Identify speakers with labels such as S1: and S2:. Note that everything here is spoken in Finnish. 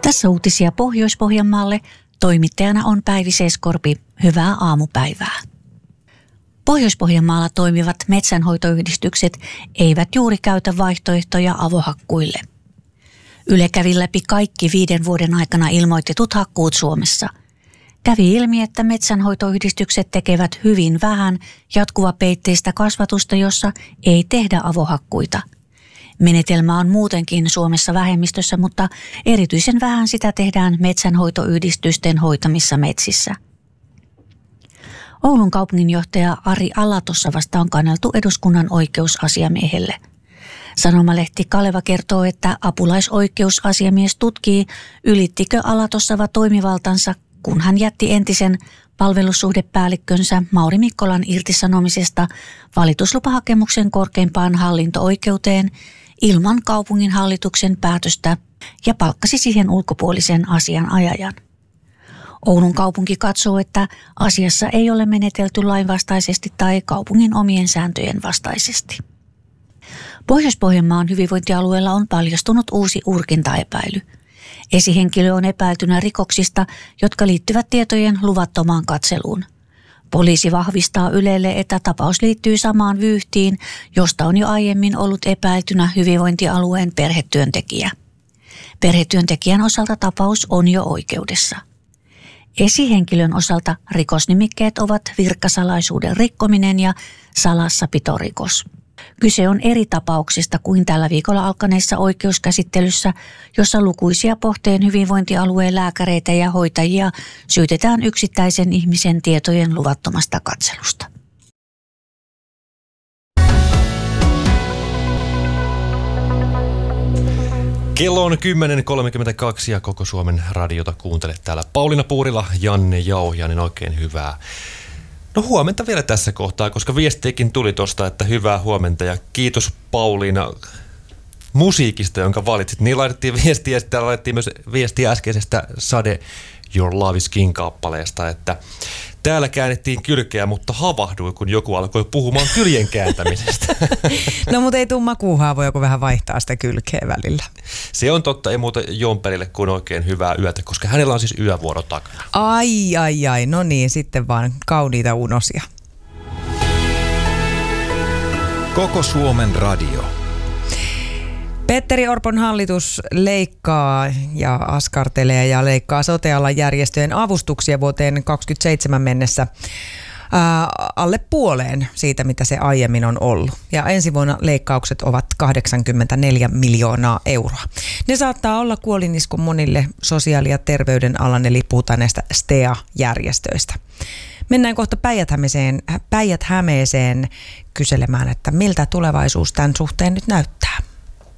S1: Tässä uutisia Pohjois-Pohjanmaalle. Toimittajana on Päivi Seeskorpi. Hyvää aamupäivää. Pohjois-Pohjanmaalla toimivat metsänhoitoyhdistykset eivät juuri käytä vaihtoehtoja avohakkuille. Yle kävi läpi kaikki 5 vuoden aikana ilmoitetut hakkuut Suomessa. Kävi ilmi, että metsänhoitoyhdistykset tekevät hyvin vähän jatkuvapeitteistä kasvatusta, jossa ei tehdä avohakkuita. Menetelmä on muutenkin Suomessa vähemmistössä, mutta erityisen vähän sitä tehdään metsänhoitoyhdistysten hoitamissa metsissä. Oulun kaupunginjohtaja Ari Alatossavasta on kanneltu eduskunnan oikeusasiamiehelle. Sanomalehti Kaleva kertoo, että apulaisoikeusasiamies tutkii, ylittikö Alatossava toimivaltansa, kun hän jätti entisen palvelussuhdepäällikkönsä Mauri Mikkolan irtisanomisesta valituslupahakemuksen korkeimpaan hallinto-oikeuteen ilman kaupungin hallituksen päätöstä ja palkkasi siihen ulkopuolisen asianajajan. Oulun kaupunki katsoo, että asiassa ei ole menetelty lainvastaisesti tai kaupungin omien sääntöjen vastaisesti. Pohjois-Pohjanmaan hyvinvointialueella on paljastunut uusi urkintaepäily. Esihenkilö on epäiltynä rikoksista, jotka liittyvät tietojen luvattomaan katseluun. Poliisi vahvistaa Ylelle, että tapaus liittyy samaan vyyhtiin, josta on jo aiemmin ollut epäiltynä hyvinvointialueen perhetyöntekijä. Perhetyöntekijän osalta tapaus on jo oikeudessa. Esihenkilön osalta rikosnimikkeet ovat virkasalaisuuden rikkominen ja salassapitorikos. Kyse on eri tapauksista kuin tällä viikolla alkaneessa oikeuskäsittelyssä, jossa lukuisia Pohteen hyvinvointialueen lääkäreitä ja hoitajia syytetään yksittäisen ihmisen tietojen luvattomasta katselusta.
S2: Kello on 10.32 ja Koko Suomen radiota kuuntelet täällä. Pauliina Puurila, Janne Jauhiainen, oikein hyvää. No huomenta vielä tässä kohtaa, koska viestiäkin tuli tuosta, että hyvää huomenta ja kiitos Pauliina musiikista, jonka valitsit. Niin laitettiin viestiä ja sitten laitettiin myös viestiä äskeisestä Sade Your Love is King-kappaleesta, että täällä käännettiin kylkeä, mutta havahdui, kun joku alkoi puhumaan kyljen kääntämisestä.
S3: No mutta ei tule makuuhaavoja, kun vähän vaihtaa sitä kylkeä välillä.
S2: Se on totta, ei muuta Jompelille kuin oikein hyvää yötä, koska hänellä on siis yövuoro takana.
S3: Ai, no niin, sitten vaan kauniita unosia.
S4: Koko Suomen radio.
S3: Petteri Orpon hallitus leikkaa ja askartelee ja leikkaa sote-alan järjestöjen avustuksia vuoteen 2027 mennessä alle puoleen siitä, mitä se aiemmin on ollut. Ja ensi vuonna leikkaukset ovat 84 miljoonaa euroa. Ne saattaa olla kuolinisku monille sosiaali- ja terveydenalan, eli puhutaan näistä STEA-järjestöistä. Mennään kohta Päijät-Hämeeseen kyselemään, että miltä tulevaisuus tämän suhteen nyt näyttää.